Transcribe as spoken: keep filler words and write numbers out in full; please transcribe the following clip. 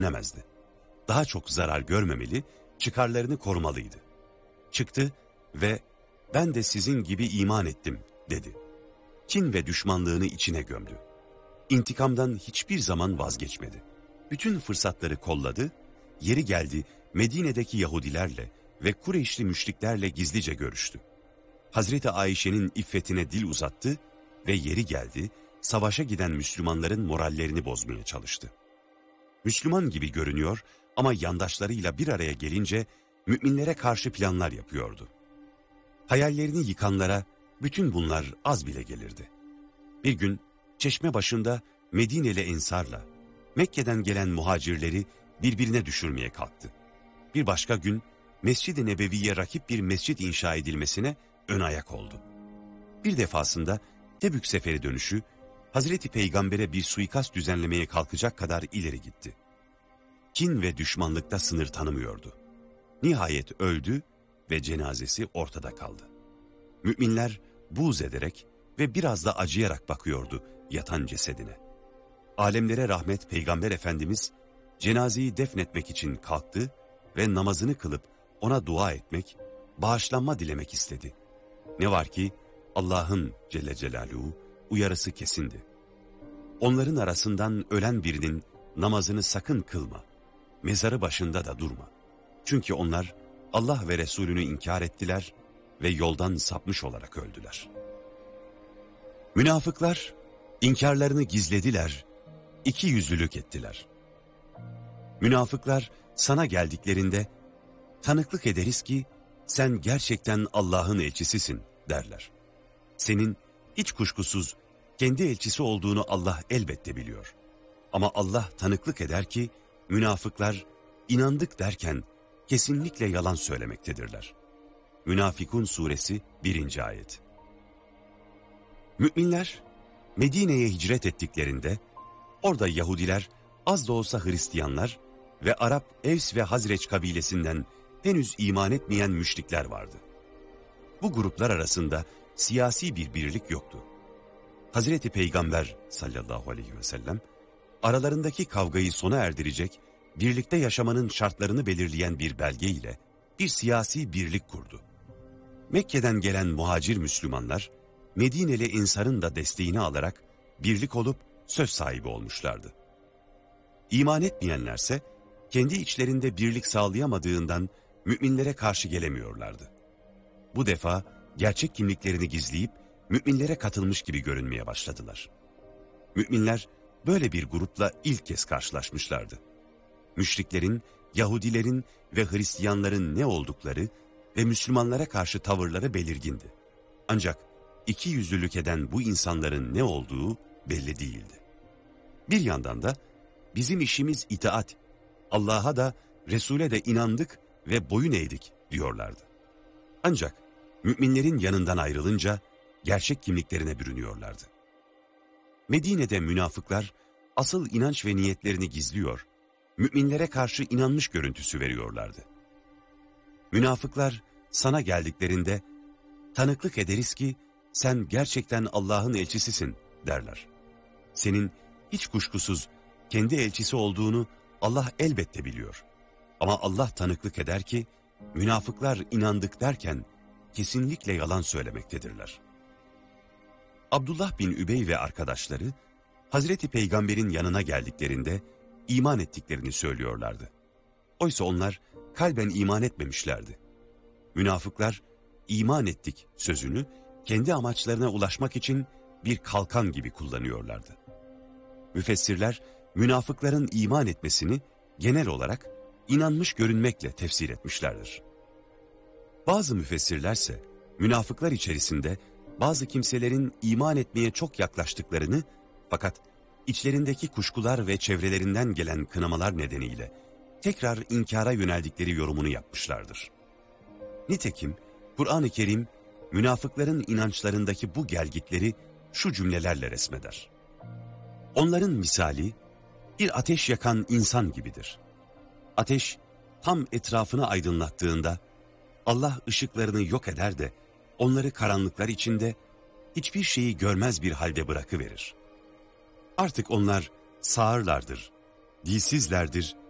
nemezdi. Daha çok zarar görmemeli, çıkarlarını korumalıydı. Çıktı ve ben de sizin gibi iman ettim dedi. Kin ve düşmanlığını içine gömdü. İntikamdan hiçbir zaman vazgeçmedi. Bütün fırsatları kolladı, yeri geldi Medine'deki Yahudilerle ve Kureyşli müşriklerle gizlice görüştü. Hazreti Ayşe'nin iffetine dil uzattı ve yeri geldi savaşa giden Müslümanların morallerini bozmaya çalıştı. Müslüman gibi görünüyor ama yandaşlarıyla bir araya gelince müminlere karşı planlar yapıyordu. Hayallerini yıkanlara bütün bunlar az bile gelirdi. Bir gün çeşme başında Medineli ensarla Mekke'den gelen muhacirleri birbirine düşürmeye kalktı. Bir başka gün Mescid-i Nebevi'ye rakip bir mescit inşa edilmesine ön ayak oldu. Bir defasında Tebük seferi dönüşü Hazreti Peygamber'e bir suikast düzenlemeye kalkacak kadar ileri gitti. Kin ve düşmanlıkta sınır tanımıyordu. Nihayet öldü ve cenazesi ortada kaldı. Müminler buğz ederek ve biraz da acıyarak bakıyordu yatan cesedine. Alemlere rahmet Peygamber Efendimiz cenazeyi defnetmek için kalktı ve namazını kılıp ona dua etmek, bağışlanma dilemek istedi. Ne var ki Allah'ın Celle Celaluhu uyarısı kesindi. Onların arasından ölen birinin namazını sakın kılma, mezarı başında da durma. Çünkü onlar Allah ve Resulünü inkar ettiler ve yoldan sapmış olarak öldüler. Münafıklar inkarlarını gizlediler, iki yüzlülük ettiler. Münafıklar sana geldiklerinde tanıklık ederiz ki sen gerçekten Allah'ın elçisisin derler. Senin hiç kuşkusuz kendi elçisi olduğunu Allah elbette biliyor. Ama Allah tanıklık eder ki münafıklar inandık derken kesinlikle yalan söylemektedirler. Münafikun suresi birinci ayet. Müminler Medine'ye hicret ettiklerinde orada Yahudiler, az da olsa Hristiyanlar ve Arap Evs ve Hazreç kabilesinden henüz iman etmeyen müşrikler vardı. Bu gruplar arasında siyasi bir birlik yoktu. Hazreti Peygamber sallallahu aleyhi ve sellem aralarındaki kavgayı sona erdirecek, birlikte yaşamanın şartlarını belirleyen bir belge ile bir siyasi birlik kurdu. Mekke'den gelen muhacir Müslümanlar, Medineli Ensar'ın da desteğini alarak birlik olup söz sahibi olmuşlardı. İman etmeyenlerse kendi içlerinde birlik sağlayamadığından müminlere karşı gelemiyorlardı. Bu defa gerçek kimliklerini gizleyip müminlere katılmış gibi görünmeye başladılar. Müminler böyle bir grupla ilk kez karşılaşmışlardı. Müşriklerin, Yahudilerin ve Hristiyanların ne oldukları ve Müslümanlara karşı tavırları belirgindi. Ancak iki yüzlülük eden bu insanların ne olduğu belli değildi. Bir yandan da bizim işimiz itaat, Allah'a da Resul'e de inandık ve boyun eğdik diyorlardı. Ancak müminlerin yanından ayrılınca gerçek kimliklerine bürünüyorlardı. Medine'de münafıklar asıl inanç ve niyetlerini gizliyor, müminlere karşı inanmış görüntüsü veriyorlardı. Münafıklar sana geldiklerinde tanıklık ederiz ki sen gerçekten Allah'ın elçisisin derler. Senin hiç kuşkusuz kendi elçisi olduğunu Allah elbette biliyor. Ama Allah tanıklık eder ki münafıklar inandık derken kesinlikle yalan söylemektedirler. Abdullah bin Übey ve arkadaşları Hazreti Peygamber'in yanına geldiklerinde iman ettiklerini söylüyorlardı. Oysa onlar kalben iman etmemişlerdi. Münafıklar iman ettik sözünü kendi amaçlarına ulaşmak için bir kalkan gibi kullanıyorlardı. Müfessirler münafıkların iman etmesini genel olarak inanmış görünmekle tefsir etmişlerdir. Bazı müfessirlerse münafıklar içerisinde bazı kimselerin iman etmeye çok yaklaştıklarını fakat içlerindeki kuşkular ve çevrelerinden gelen kınamalar nedeniyle tekrar inkara yöneldikleri yorumunu yapmışlardır. Nitekim Kur'an-ı Kerim münafıkların inançlarındaki bu gelgitleri şu cümlelerle resmeder. Onların misali bir ateş yakan insan gibidir. Ateş tam etrafını aydınlattığında Allah ışıklarını yok eder de onları karanlıklar içinde hiçbir şeyi görmez bir halde bırakıverir. Artık onlar sağırlardır, dilsizlerdir